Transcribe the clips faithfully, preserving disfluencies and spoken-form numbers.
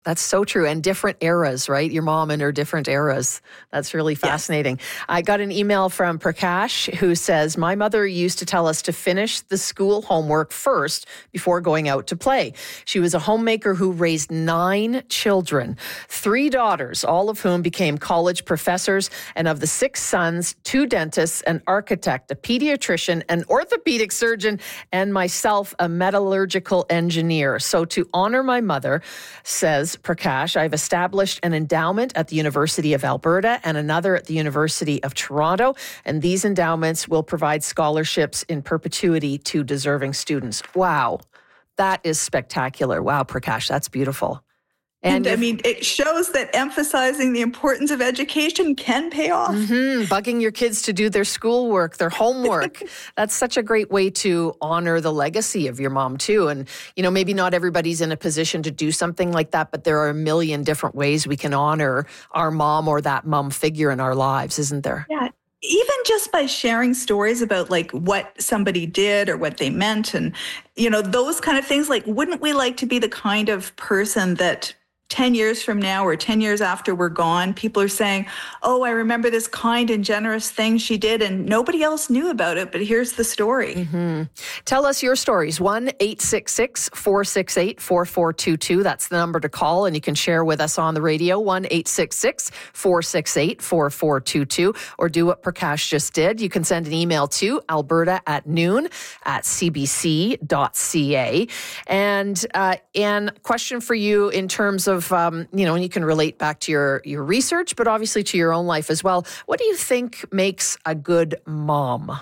That's so true. And different eras, right? Your mom in her different eras. That's really fascinating. Yes. I got an email from Prakash who says, my mother used to tell us to finish the school homework first before going out to play. She was a homemaker who raised nine children, three daughters, all of whom became college professors. And of the six sons, two dentists, an architect, a pediatrician, an orthopedic surgeon, and myself, a metallurgical engineer. So to honor my mother, says Prakash, I've established an endowment at the University of Alberta and another at the University of Toronto, and these endowments will provide scholarships in perpetuity to deserving students. Wow, that is spectacular. Wow, Prakash, that's beautiful. And, and I mean, it shows that emphasizing the importance of education can pay off. Mm-hmm. Bugging your kids to do their schoolwork, their homework. That's such a great way to honor the legacy of your mom, too. And, you know, maybe not everybody's in a position to do something like that, but there are a million different ways we can honor our mom or that mom figure in our lives, isn't there? Yeah. Even just by sharing stories about like what somebody did or what they meant and, you know, those kind of things, like, wouldn't we like to be the kind of person that ten years from now or ten years after we're gone, people are saying, oh, I remember this kind and generous thing she did and nobody else knew about it, but here's the story. Mm-hmm. Tell us your stories. one eight six six, four six eight, four four two two. That's the number to call, and you can share with us on the radio, one eight six six, four six eight, four four two two, or do what Prakash just did. You can send an email to alberta at noon at c b c dot c a. And uh, Anne, question for you in terms of Um, you know, and you can relate back to your, your research, but obviously to your own life as well. What do you think makes a good mom?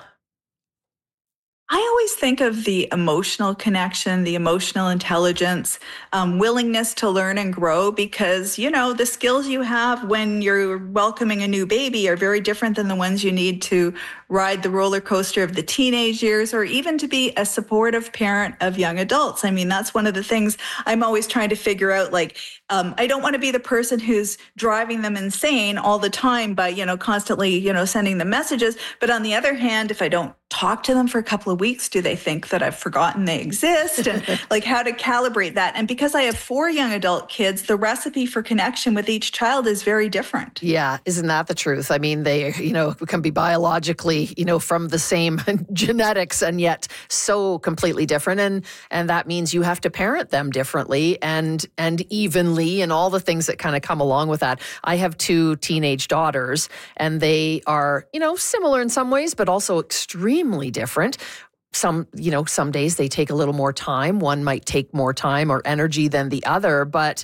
I always think of the emotional connection, the emotional intelligence, um, willingness to learn and grow, because, you know, the skills you have when you're welcoming a new baby are very different than the ones you need to ride the roller coaster of the teenage years, or even to be a supportive parent of young adults. I mean, that's one of the things I'm always trying to figure out. Like, um, I don't want to be the person who's driving them insane all the time by, you know, constantly, you know, sending them messages. But on the other hand, if I don't talk to them for a couple of weeks, do they think that I've forgotten they exist? And like, how to calibrate that. And because I have four young adult kids, the recipe for connection with each child is very different. Yeah. Isn't that the truth? I mean, they, you know, can be biologically, you know, from the same genetics and yet so completely different. And, and that means you have to parent them differently and, and evenly and all the things that kind of come along with that. I have two teenage daughters and they are, you know, similar in some ways, but also extremely different. Some, you know, some days they take a little more time. One might take more time or energy than the other. But,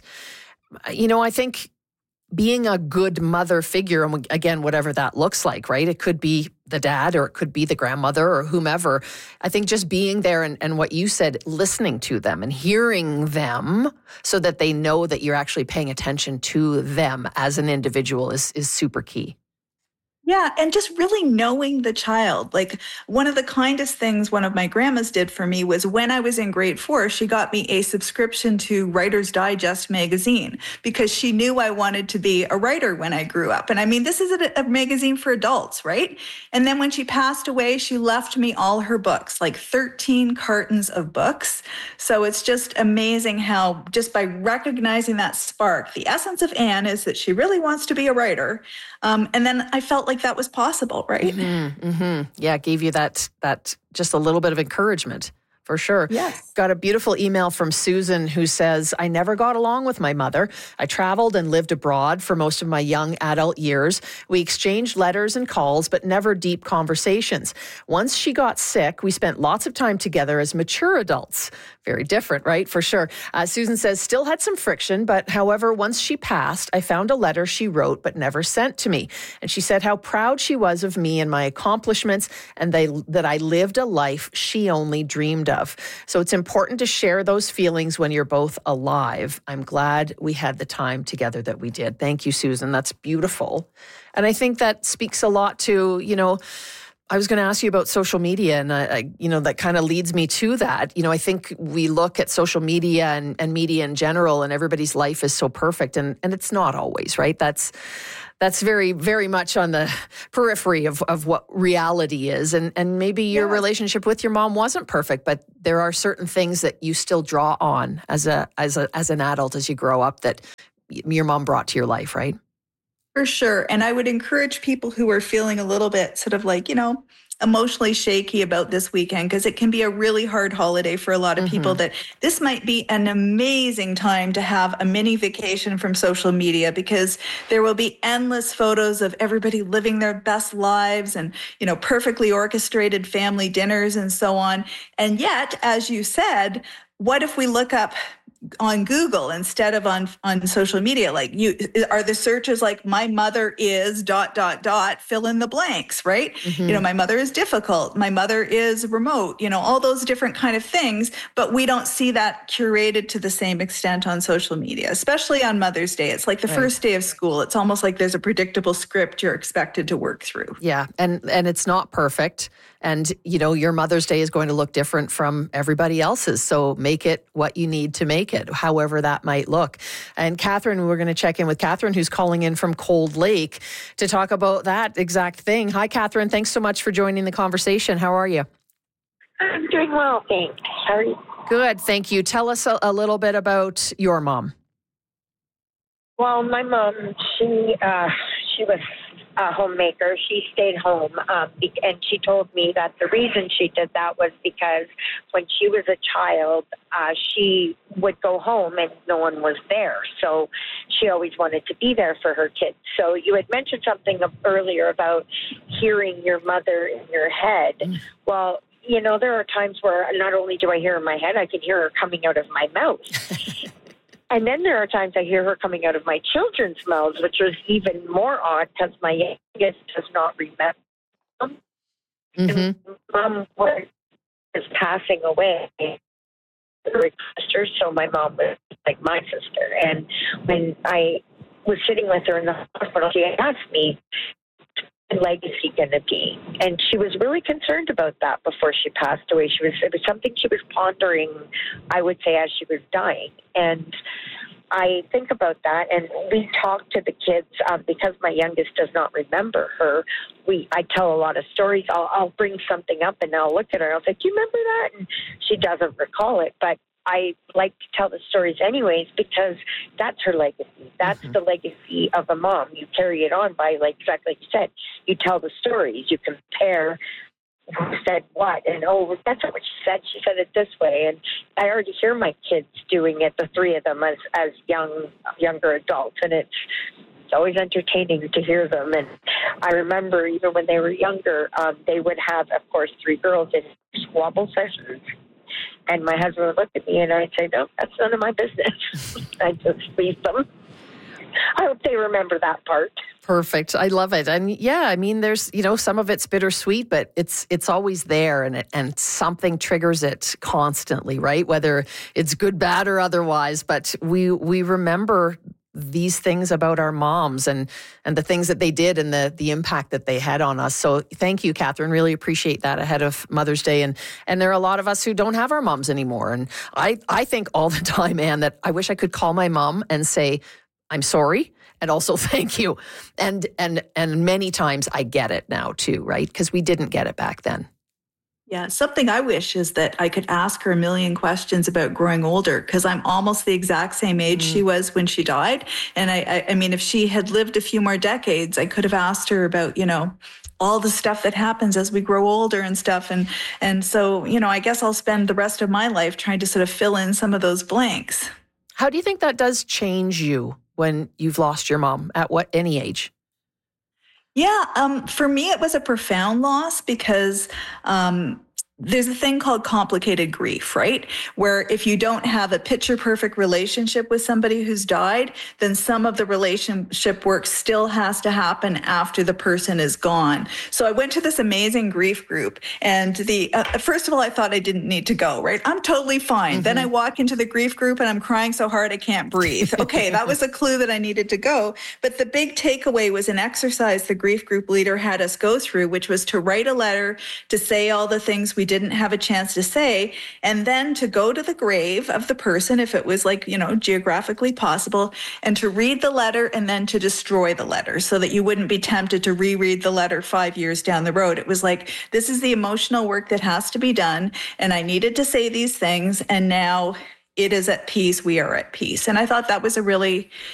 you know, I think being a good mother figure, and again, whatever that looks like, right? It could be the dad or it could be the grandmother or whomever. I think just being there and, and what you said, listening to them and hearing them so that they know that you're actually paying attention to them as an individual is, is super key. Yeah, and just really knowing the child. Like, one of the kindest things one of my grandmas did for me was when I was in grade four, she got me a subscription to Writer's Digest magazine because she knew I wanted to be a writer when I grew up. And I mean, this is a, a magazine for adults, right? And then when she passed away, she left me all her books, like thirteen cartons of books. So it's just amazing how just by recognizing that spark, the essence of Anne is that she really wants to be a writer. Um, and then I felt like that was possible, right? Mm-hmm, mm-hmm. Yeah, it gave you that that just a little bit of encouragement. For sure. Yes. Got a beautiful email from Susan who says, I never got along with my mother. I traveled and lived abroad for most of my young adult years. We exchanged letters and calls, but never deep conversations. Once she got sick, we spent lots of time together as mature adults. Very different, right? For sure. Uh, Susan says, still had some friction, but however, once she passed, I found a letter she wrote but never sent to me. And she said how proud she was of me and my accomplishments and they, that I lived a life she only dreamed of. Of. So it's important to share those feelings when you're both alive. I'm glad we had the time together that we did. Thank you, Susan. That's beautiful. And I think that speaks a lot to, you know, I was going to ask you about social media, and I, I, you know, that kind of leads me to that. You know, I think we look at social media and, and media in general, and everybody's life is so perfect, and, and it's not always, right? That's that's very, very much on the periphery of, of what reality is. And and maybe your yeah. relationship with your mom wasn't perfect, but there are certain things that you still draw on as a as a as an adult as you grow up that your mom brought to your life, right? For sure. And I would encourage people who are feeling a little bit sort of like, you know, emotionally shaky about this weekend, because it can be a really hard holiday for a lot of mm-hmm. people, that this might be an amazing time to have a mini vacation from social media, because there will be endless photos of everybody living their best lives and, you know, perfectly orchestrated family dinners and so on. And yet, as you said, what if we look up on Google instead of on on social media? Like, you are the searches like, my mother is dot dot dot, fill in the blanks, right? Mm-hmm. You know, my mother is difficult, my mother is remote, you know, all those different kind of things. But we don't see that curated to the same extent on social media, especially on Mother's Day. It's like the right. first day of school. It's almost like there's a predictable script you're expected to work through. Yeah, and and it's not perfect. And, you know, your Mother's Day is going to look different from everybody else's. So make it what you need to make it, however that might look. And Catherine, we're going to check in with Catherine, who's calling in from Cold Lake to talk about that exact thing. Hi, Catherine. Thanks so much for joining the conversation. How are you? I'm doing well, thanks. How are you? Good, thank you. Tell us a, a little bit about your mom. Well, my mom, she uh, she was a homemaker. She stayed home, um, and she told me that the reason she did that was because when she was a child, uh, she would go home and no one was there. So she always wanted to be there for her kids. So you had mentioned something earlier about hearing your mother in your head. Mm. Well, you know, there are times where not only do I hear her in my head, I can hear her coming out of my mouth. And then there are times I hear her coming out of my children's mouths, which was even more odd because my youngest does not remember them. Mm-hmm. Mom was passing away, sister, so my mom was like my sister. And when I was sitting with her in the hospital, she asked me, legacy going to be? And she was really concerned about that before she passed away. She was, it was something she was pondering, I would say, as she was dying. And I think about that, and we talk to the kids um, because my youngest does not remember her. We, I tell a lot of stories. I'll, I'll bring something up, and I'll look at her. I'll say, "Do you remember that?" And she doesn't recall it, but I like to tell the stories anyways because that's her legacy. That's mm-hmm. the legacy of a mom. You carry it on by, like exactly like you said, you tell the stories, you compare who said what, and oh, that's not what she said. She said it this way, and I already hear my kids doing it, the three of them, as as young younger adults, and it's it's always entertaining to hear them. And I remember even when they were younger, um, they would have, of course, three girls in squabble sessions. And my husband would look at me and I'd say, no, that's none of my business. I'd just leave them. I hope they remember that part. Perfect. I love it. And yeah, I mean, there's, you know, some of it's bittersweet, but it's it's always there, and it, and something triggers it constantly, right? Whether it's good, bad, or otherwise. But we we remember these things about our moms and and the things that they did and the the impact that they had on us. So thank you, Catherine. Really appreciate that ahead of Mother's Day. And and there are a lot of us who don't have our moms anymore. And I, I think all the time, Anne, that I wish I could call my mom and say, I'm sorry, and also thank you. And and and many times I get it now too, right? Because we didn't get it back then. Yeah, something I wish is that I could ask her a million questions about growing older, because I'm almost the exact same age mm. she was when she died. And I, I, I mean, if she had lived a few more decades, I could have asked her about, you know, all the stuff that happens as we grow older and stuff. And and so, you know, I guess I'll spend the rest of my life trying to sort of fill in some of those blanks. How do you think that does change you when you've lost your mom at what any age? Yeah, um, for me, it was a profound loss because, um, there's a thing called complicated grief, right? Where if you don't have a picture perfect relationship with somebody who's died, then some of the relationship work still has to happen after the person is gone. So I went to this amazing grief group, and the uh, first of all, I thought I didn't need to go, right? I'm totally fine. Mm-hmm. Then I walk into the grief group and I'm crying so hard I can't breathe. Okay, that was a clue that I needed to go. But the big takeaway was an exercise the grief group leader had us go through, which was to write a letter, to say all the things we didn't have a chance to say, and then to go to the grave of the person, if it was like, you know, geographically possible, and to read the letter and then to destroy the letter so that you wouldn't be tempted to reread the letter five years down the road. It was like, this is the emotional work that has to be done, and I needed to say these things, and now it is at peace, we are at peace. And I thought that was a really